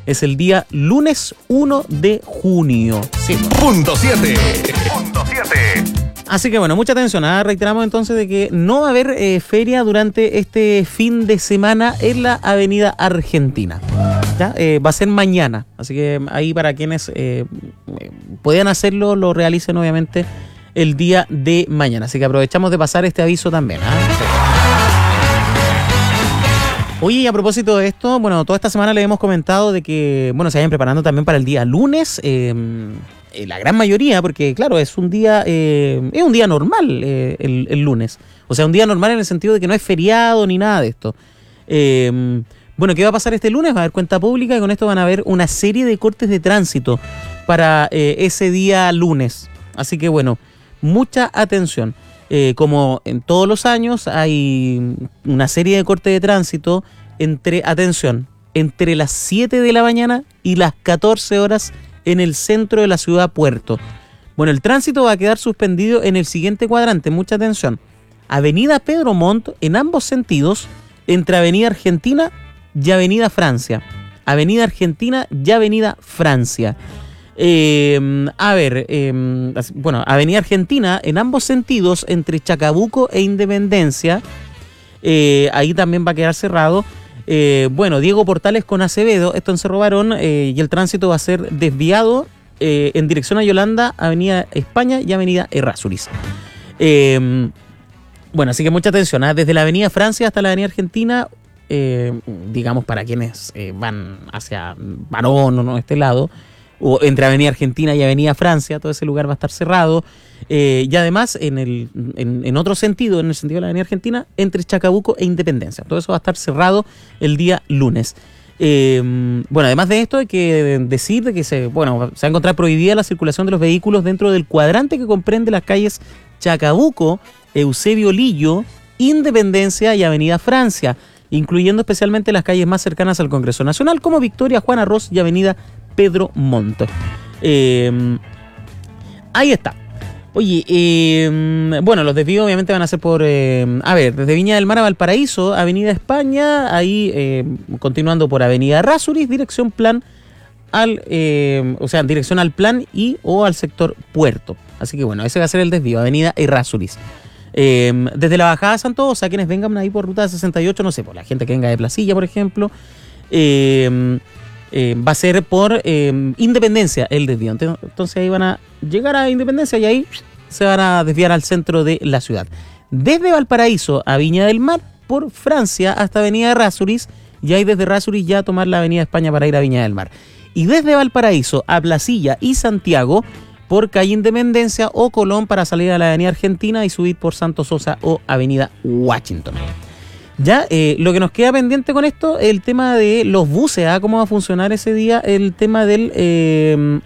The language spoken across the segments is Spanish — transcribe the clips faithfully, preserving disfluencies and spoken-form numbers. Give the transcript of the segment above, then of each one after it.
Es el día lunes uno de junio. Sí. Punto siete. Punto siete. Así que bueno, mucha atención. ¿eh? Reiteramos entonces de que no va a haber eh, feria durante este fin de semana en la Avenida Argentina. ¿Ya? Eh, va a ser mañana. Así que ahí para quienes eh, puedan hacerlo, lo realicen obviamente el día de mañana. Así que aprovechamos de pasar este aviso también. ¿eh? Oye, y a propósito de esto, bueno, toda esta semana le hemos comentado de que, bueno, se vayan preparando también para el día lunes. Eh, la gran mayoría, porque claro, es un día eh, es un día normal eh, el, el lunes. O sea, un día normal en el sentido de que no es feriado ni nada de esto. Eh, bueno, ¿qué va a pasar este lunes? Va a haber cuenta pública y con esto van a haber una serie de cortes de tránsito para eh, ese día lunes. Así que bueno, mucha atención. Eh, como en todos los años hay una serie de cortes de tránsito entre, atención, entre las siete de la mañana y las catorce horas en el centro de la ciudad Puerto. Bueno, el tránsito va a quedar suspendido en el siguiente cuadrante, mucha atención. Avenida Pedro Montt en ambos sentidos, entre Avenida Argentina y Avenida Francia. Avenida Argentina y Avenida Francia. Eh, a ver, eh, bueno, Avenida Argentina en ambos sentidos, entre Chacabuco e Independencia. Eh, ahí también va a quedar cerrado. Eh, bueno, Diego Portales con Acevedo, esto en Cerro Barón, eh, y el tránsito va a ser desviado eh, en dirección a Yolanda, Avenida España y Avenida Errázuriz. Eh, bueno, así que mucha atención, ¿eh? Desde la Avenida Francia hasta la Avenida Argentina, eh, digamos para quienes eh, van hacia Barón o no, este lado, o entre Avenida Argentina y Avenida Francia, todo ese lugar va a estar cerrado. Eh, y además, en, el, en, en otro sentido, en el sentido de la Avenida Argentina, entre Chacabuco e Independencia. Todo eso va a estar cerrado el día lunes. Eh, bueno, además de esto, hay que decir de que se, bueno, se va a encontrar prohibida la circulación de los vehículos dentro del cuadrante que comprende las calles Chacabuco, Eusebio Lillo, Independencia y Avenida Francia, incluyendo especialmente las calles más cercanas al Congreso Nacional, como Victoria, Juan Arroz y Avenida Pedro Montt. Eh, ahí está. Oye, eh, bueno, los desvíos obviamente van a ser por, eh, a ver, desde Viña del Mar a Valparaíso, Avenida España, ahí eh, continuando por Avenida Errázuriz, dirección plan al, eh, o sea, dirección al plan y o al sector Puerto. Así que bueno, ese va a ser el desvío, Avenida Errázuriz. Eh, desde la bajada de Santo, o sea, quienes vengan ahí por ruta sesenta y ocho, no sé, por la gente que venga de Placilla, por ejemplo, eh, eh, va a ser por eh, Independencia el desvío. Entonces ahí van a llegar a Independencia y ahí se van a desviar al centro de la ciudad. Desde Valparaíso a Viña del Mar, por Francia hasta Avenida Errázuriz, y ahí desde Errázuriz ya tomar la Avenida España para ir a Viña del Mar. Y desde Valparaíso a Placilla y Santiago, por calle Independencia o Colón para salir a la Avenida Argentina y subir por Santo Sosa o Avenida Washington. Ya, eh, lo que nos queda pendiente con esto es el tema de los buses, ¿ah? ¿Cómo va a funcionar ese día el tema del, eh,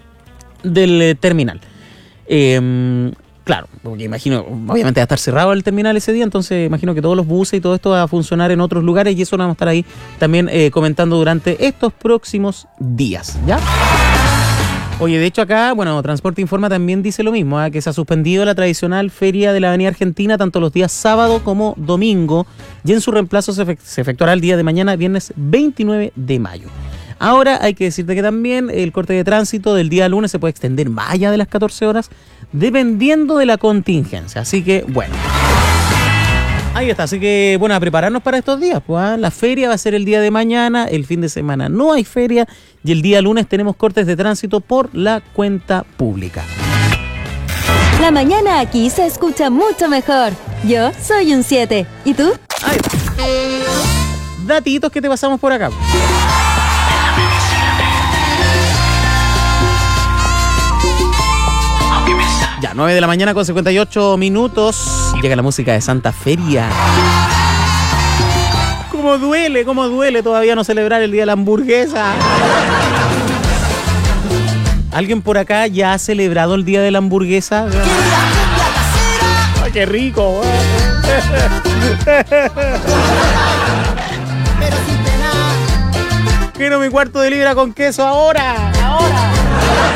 del eh, terminal? Eh, claro, porque imagino, obviamente va a estar cerrado el terminal ese día, entonces imagino que todos los buses y todo esto va a funcionar en otros lugares y eso lo vamos a estar ahí también eh, comentando durante estos próximos días, ¿ya? Oye, de hecho acá, bueno, Transporte Informa también dice lo mismo, ¿eh? Que se ha suspendido la tradicional feria de la Avenida Argentina tanto los días sábado como domingo y en su reemplazo se, efect- se efectuará el día de mañana, viernes veintinueve de mayo. Ahora hay que decirte que también el corte de tránsito del día lunes se puede extender más allá de las catorce horas dependiendo de la contingencia, así que bueno. Ahí está, así que bueno, a prepararnos para estos días, pues, ¿eh? La feria va a ser el día de mañana, el fin de semana no hay feria y el día lunes tenemos cortes de tránsito por la cuenta pública. La mañana aquí se escucha mucho mejor. Yo soy un siete. ¿Y tú? Ahí está. Datitos que te pasamos por acá. Ya, nueve de la mañana con cincuenta y ocho minutos. Llega la música de Santa Feria. Cómo duele, cómo duele todavía no celebrar el día de la hamburguesa. ¿Alguien por acá ya ha celebrado el día de la hamburguesa? ¡Ay, qué rico! Quiero mi cuarto de libra con queso ahora, ahora.